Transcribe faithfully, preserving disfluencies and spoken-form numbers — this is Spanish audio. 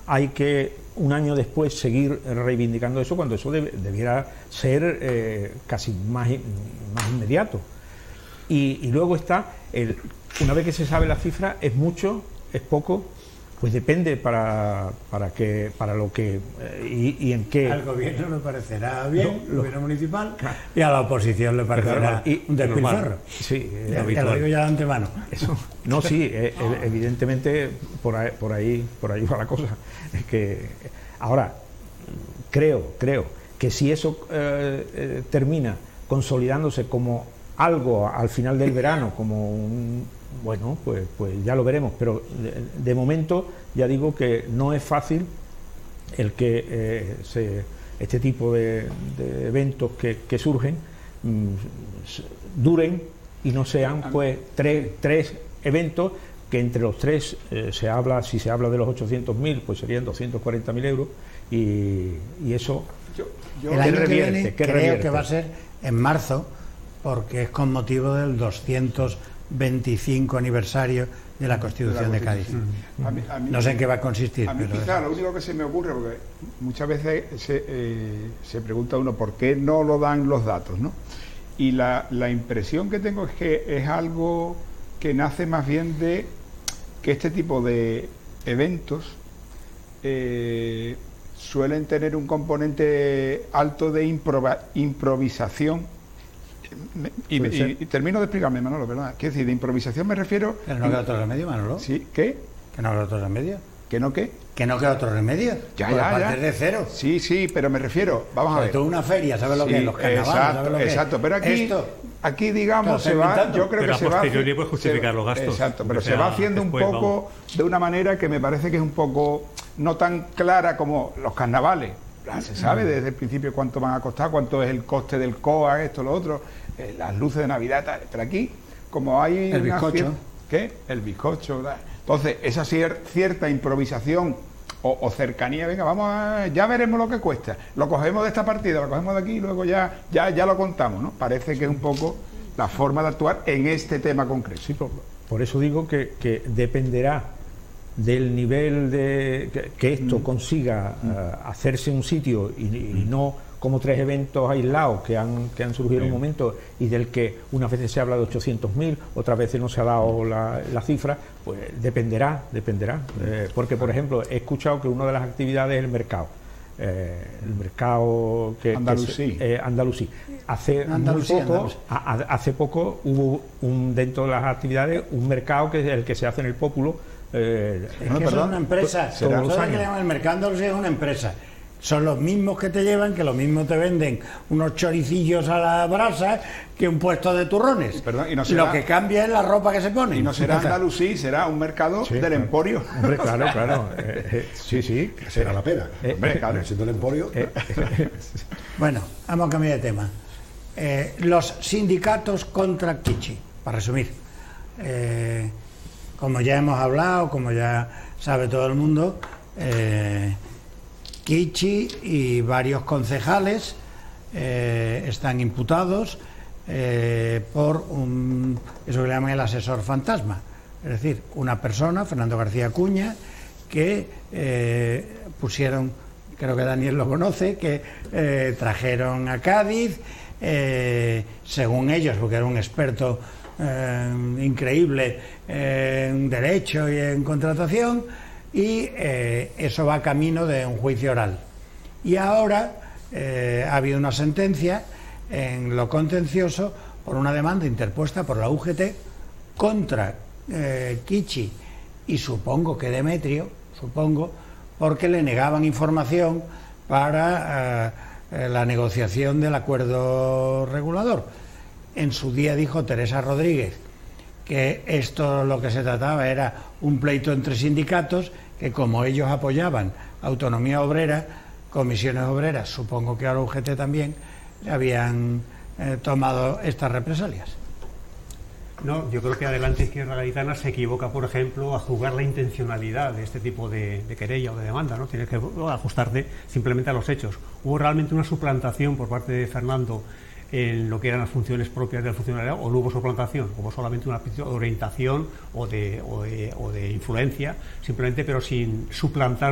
hay que un año después seguir reivindicando eso cuando eso debe, debiera ser eh, casi más, más inmediato. Y, y luego está, el, una vez que se sabe la cifra, ¿es mucho? ¿Es poco? Pues depende para, para, que, para lo que eh, y, y en qué. Al gobierno le parecerá bien, lo, el lo, gobierno municipal, claro. Y a la oposición le parecerá claro, y, un despilfarro. Sí, ya, ya lo digo ya de antemano. Eso, no, sí, eh, evidentemente por ahí, por ahí, por ahí va la cosa. Es que ahora creo, creo que si eso eh, eh, termina consolidándose como algo al final del verano, como un, bueno, pues, pues ya lo veremos, pero de, de momento ya digo que no es fácil el que eh, se, este tipo de, de eventos que, que surgen mmm, duren y no sean pues tres, tres eventos que entre los tres eh, se habla, si se habla de los ochocientos mil, pues serían doscientos cuarenta mil euros y, y eso yo, yo, el año revierte, que viene creo revierte? que va a ser en marzo, porque es con motivo del doscientos veinticinco aniversario de la Constitución de, la Constitución. de Cádiz. Mm. A mí, a mí, no sé en qué va a consistir. A mí pero quizá lo único que se me ocurre, porque muchas veces se, eh, se pregunta uno por qué no lo dan los datos, ¿no? Y la, la impresión que tengo es que es algo que nace más bien de que este tipo de eventos eh, suelen tener un componente alto de improva, improvisación. Y, y, y termino de explicarme, Manolo, ¿verdad? Quiero decir, de improvisación me refiero... Pero no queda otro remedio, Manolo. ¿Sí? ¿Qué? Que no queda otro remedio. ¿Que no qué? Que no queda otro remedio. Ya, pues ya, a partir ya. de cero. Sí, sí, pero me refiero, vamos Sobre a ver. todo una feria, ¿sabes lo sí, que es? Los carnavales, exacto, ¿sabes lo que exacto, es? pero aquí, Esto, aquí digamos, se va, inventando. yo creo pero que se va... Pero a posteriori puede justificar se, los gastos. Exacto, pero sea, se va haciendo después, un poco vamos. de una manera que me parece que es un poco no tan clara como los carnavales. Se sabe desde el principio cuánto van a costar, cuánto es el coste del C O A, esto, lo otro, eh, las luces de Navidad, tal, pero aquí, como hay... El bizcocho. Cier... ¿Qué? El bizcocho. Tal. Entonces, esa cier cierta improvisación o, o cercanía, venga, vamos a... ya veremos lo que cuesta. Lo cogemos de esta partida, lo cogemos de aquí y luego ya, ya, ya lo contamos, ¿no? Parece que es un poco la forma de actuar en este tema concreto. Sí, por, por eso digo que, que dependerá del nivel de que, que esto mm. consiga mm. Uh, hacerse un sitio y, y no como tres eventos aislados que han, que han surgido en un momento y del que unas veces se habla de ochocientos mil, otras veces no se ha dado la, la cifra, pues dependerá, dependerá. Eh, porque, por ejemplo, he escuchado que una de las actividades es el mercado. Eh, el mercado que, andalusí. Que se, eh, andalusí. Hace Andalusí, muy poco, Andalusí. a, a, hace poco hubo un, dentro de las actividades un mercado que es el que se hace en el Pópulo. Eh, es que es una empresa. Todos los años. Que el mercado andalusí es una empresa. Son los mismos que te llevan, que lo mismo te venden unos choricillos a la brasa que un puesto de turrones. Perdón, y no será, lo que cambia es la ropa que se pone. Y no será Andalusí, será un mercado sí, del claro. Emporio. Hombre, claro, claro. Eh, eh, sí, sí. Será la pena. Eh, Hombre, claro. Siendo el Emporio. Eh, eh, bueno, vamos a cambiar de tema. Eh, los sindicatos contra Kichi, para resumir. Eh, como ya hemos hablado, como ya sabe todo el mundo, eh, Kichi y varios concejales eh, están imputados eh, por un, eso que le llaman el asesor fantasma, es decir, una persona, Fernando García Acuña, que eh, pusieron, creo que Daniel lo conoce, que eh, trajeron a Cádiz, eh, según ellos, porque era un experto eh, increíble eh, en derecho y en contratación, y eh, eso va camino de un juicio oral. Y ahora eh, ha habido una sentencia en lo contencioso por una demanda interpuesta por la U G T contra eh, Kichi y supongo que Demetrio, supongo, porque le negaban información para eh, la negociación del acuerdo regulador. En su día dijo Teresa Rodríguez que esto lo que se trataba era un pleito entre sindicatos, que como ellos apoyaban autonomía obrera, comisiones obreras, supongo que ahora U G T también, habían eh, tomado estas represalias. No, yo creo que Adelante Izquierda Gaditana se equivoca, por ejemplo, a juzgar la intencionalidad de este tipo de, de querella o de demanda, ¿no? Tienes que ajustarte simplemente a los hechos. Hubo realmente una suplantación por parte de Fernando en lo que eran las funciones propias del funcionariado, o no hubo suplantación, hubo solamente una orientación o de, o de, o de influencia, simplemente, pero sin suplantar